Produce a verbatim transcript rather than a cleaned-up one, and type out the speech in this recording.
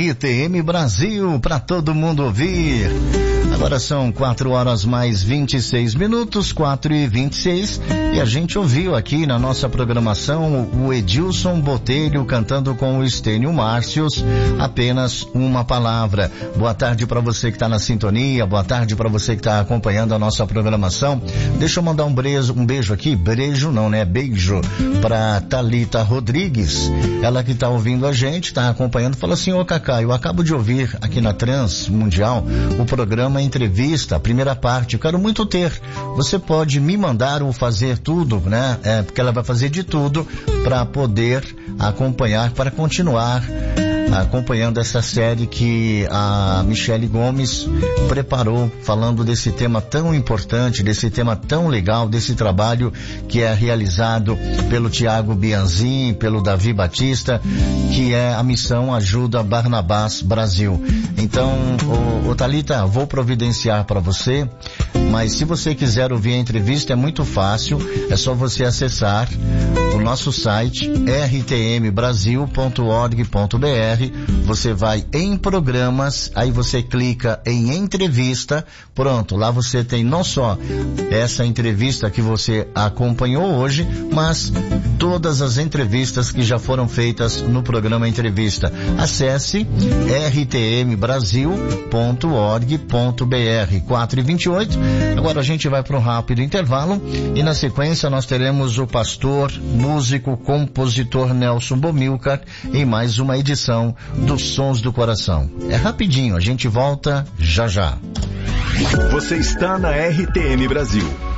R T M Brasil, para todo mundo ouvir. Agora são quatro horas mais vinte e seis minutos, quatro e vinte e seis, e a gente ouviu aqui na nossa programação o Edilson Botelho cantando com o Estênio Márcios, Apenas Uma Palavra. Boa tarde para você que está na sintonia, boa tarde para você que está acompanhando a nossa programação. Deixa eu mandar um beijo, um beijo aqui, beijo não, né? Beijo para Thalita Rodrigues, ela que está ouvindo a gente, está acompanhando, fala assim: ô Cacá, eu acabo de ouvir aqui na Transmundial o programa Entrevista, a primeira parte, eu quero muito ter. Você pode me mandar ou fazer tudo, né? É, porque ela vai fazer de tudo para poder acompanhar, para continuar acompanhando essa série que a Michele Gomes preparou, falando desse tema tão importante, desse tema tão legal, desse trabalho que é realizado pelo Tiago Bianzin, pelo Davi Batista, que é a missão Ajuda Barnabás Brasil. Então, ô, ô Thalita, vou providenciar para você, mas se você quiser ouvir a entrevista é muito fácil, é só você acessar o nosso site r t m brasil ponto org ponto b r. Você vai em programas, aí você clica em entrevista, pronto, lá você tem não só essa entrevista que você acompanhou hoje, mas todas as entrevistas que já foram feitas no programa Entrevista. Acesse r t m brasil ponto org ponto b r. quatro e vinte e oito. Agora a gente vai para um rápido intervalo e na sequência nós teremos o pastor, músico, compositor Nelson Bomilcar em mais uma edição dos Sons do Coração. É rapidinho, a gente volta já já. Você está na R T M Brasil.